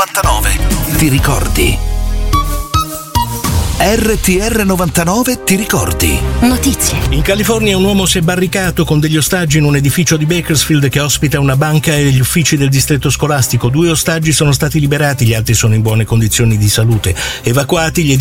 99 ti ricordi? RTR 99 ti ricordi? Notizie. In California un uomo si è barricato con degli ostaggi in un edificio di Bakersfield che ospita una banca e gli uffici del distretto scolastico. 2 ostaggi sono stati liberati, gli altri sono in buone condizioni di salute. Evacuati, gli